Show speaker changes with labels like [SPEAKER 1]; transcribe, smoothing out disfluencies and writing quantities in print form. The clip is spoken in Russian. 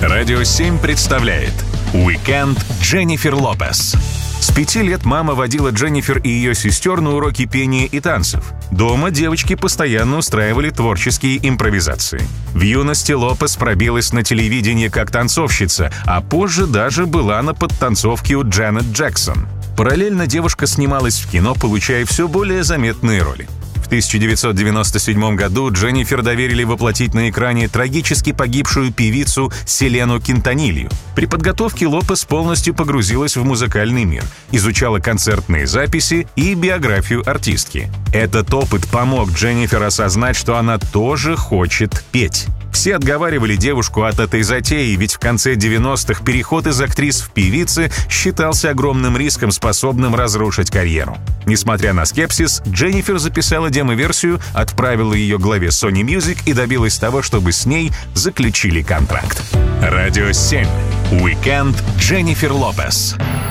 [SPEAKER 1] Радио 7 представляет «Уикенд Дженнифер Лопес». С 5 лет мама водила Дженнифер и ее сестер на уроки пения и танцев. Дома девочки постоянно устраивали творческие импровизации. В юности Лопес пробилась на телевидении как танцовщица, а позже даже была на подтанцовке у Джанет Джексон. Параллельно девушка снималась в кино, получая все более заметные роли. В 1997 году Дженнифер доверили воплотить на экране трагически погибшую певицу Селену Кинтанилью. При подготовке Лопес полностью погрузилась в музыкальный мир, изучала концертные записи и биографию артистки. Этот опыт помог Дженнифер осознать, что она тоже хочет петь. Все отговаривали девушку от этой затеи, ведь в конце 90-х переход из актрис в певицы считался огромным риском, способным разрушить карьеру. Несмотря на скепсис, Дженнифер записала демо-версию, отправила ее главе Sony Music и добилась того, чтобы с ней заключили контракт. Радио 7. Уикенд Дженнифер Лопес.